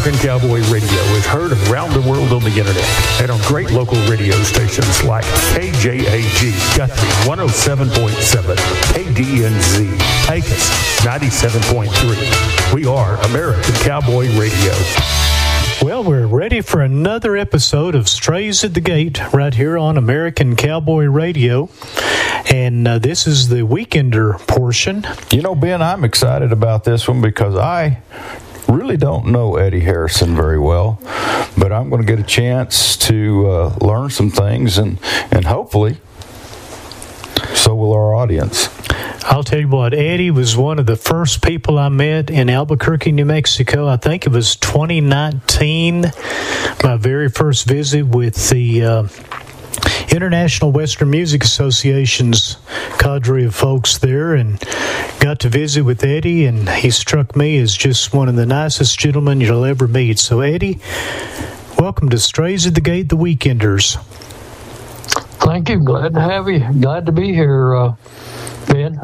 American Cowboy Radio is heard around the world on the internet and on great local radio stations like KJAG Guthrie 107.7, KDNZ Pecos 97.3. We are American Cowboy Radio. Well, we're ready for another episode of Strays at the Gate right here on American Cowboy Radio. And this is the Weekender portion. You know, Ben, I'm excited about this one because I really don't know Eddie Harrison very well, but I'm going to get a chance to learn some things, and hopefully so will our audience. I'll tell you what, Eddie was one of the first people I met in Albuquerque, New Mexico. I think it was 2019, my very first visit with the International Western Music Association's cadre of folks there, and got to visit with Eddie, and he struck me as just one of the nicest gentlemen you'll ever meet. So, Eddie, welcome to Strays at the Gate, the Weekenders. Thank you. Glad to have you. Glad to be here, Ben.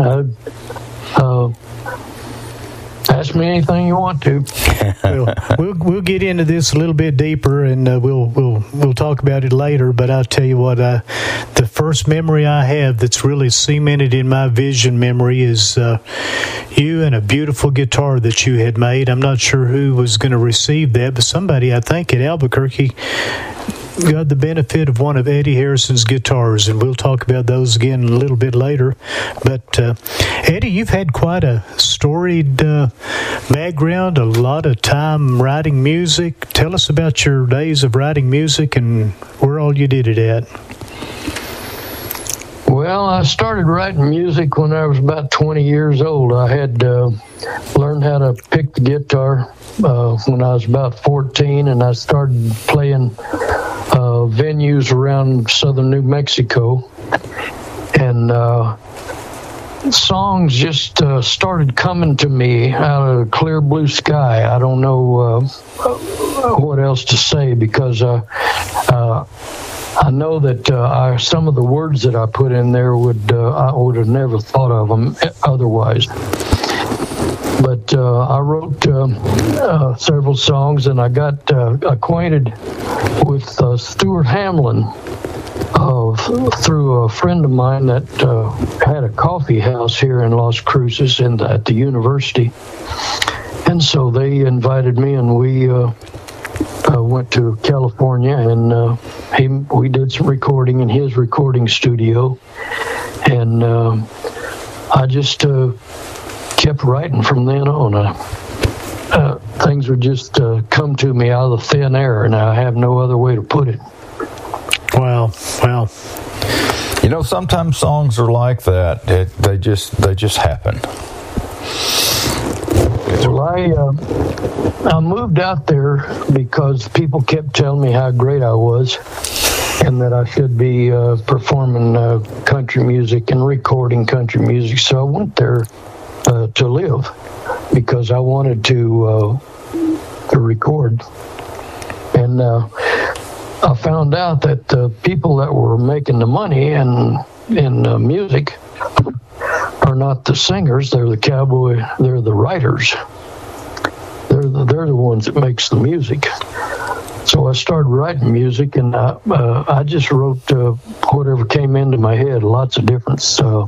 Ask me anything you want to. We'll get into this a little bit deeper, and we'll talk about it later. But I'll tell you what, the first memory I have that's really cemented in my vision memory is you and a beautiful guitar that you had made. I'm not sure who was going to receive that, but somebody, I think, at Albuquerque got the benefit of one of Eddie Harrison's guitars, and we'll talk about those again a little bit later. But Eddie, you've had quite a storied background, a lot of time writing music. Tell us about your days of writing music and where all you did it at. Well, I started writing music when I was about 20 years old. I had learned how to pick the guitar when I was about 14, and I started playing venues around southern New Mexico, and songs just started coming to me out of clear blue sky. I don't know what else to say, because I know that some of the words that I put in there I would have never thought of them otherwise. But I wrote several songs, and I got acquainted with Stuart Hamlin through a friend of mine that had a coffee house here in Las Cruces at the university. And so they invited me, and we went to California, and we did some recording in his recording studio. And I just kept writing from then on. Things would just come to me out of the thin air, and I have no other way to put it. Wow. You know, sometimes songs are like that. They just happen. Well, I moved out there because people kept telling me how great I was, and that I should be performing country music and recording country music. So I went there to live, because I wanted to record. And I found out that the people that were making the money in music are not the singers. They're they're the writers. They're the ones that makes the music. So I started writing music, and I just wrote whatever came into my head, lots of different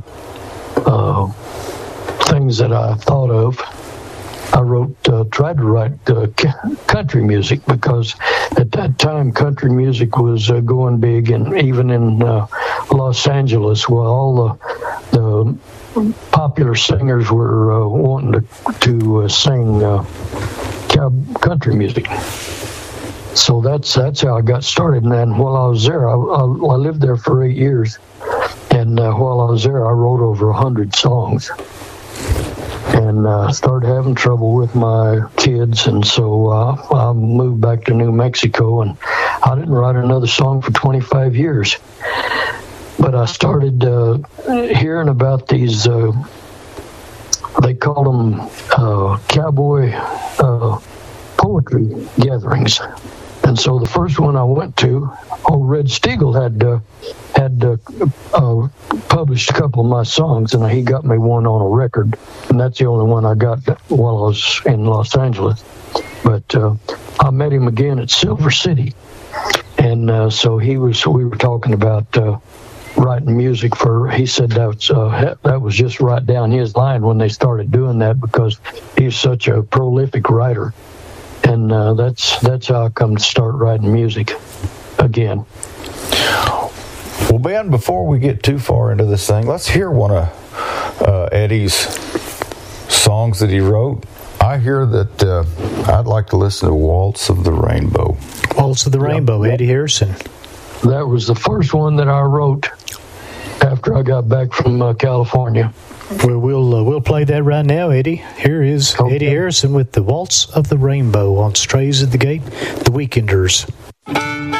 things that I thought of. I tried to write country music, because at that time country music was going big, and even in Los Angeles, well, all the popular singers were wanting to sing country music. So that's how I got started. And then while I was there, I lived there for 8 years, and while I was there, I wrote over 100 songs. And started having trouble with my kids, and so I moved back to New Mexico, and I didn't write another song for 25 years. But I started hearing about these, they called them cowboy poetry gatherings. And so the first one I went to, old Red Stiegel had published a couple of my songs, and he got me one on a record, and that's the only one I got while I was in Los Angeles. But I met him again at Silver City, and so we were talking about writing music for. He said that was just right down his line when they started doing that, because he's such a prolific writer, and that's how I come to start writing music again. Well, Ben, before we get too far into this thing, let's hear one of Eddie's songs that he wrote. I hear that I'd like to listen to Waltz of the Rainbow. Waltz of the Rainbow, Eddie Harrison. That was the first one that I wrote after I got back from California. Well, we'll play that right now, Eddie. Here is Eddie Harrison with the Waltz of the Rainbow on Strays at the Gate, the Weekenders.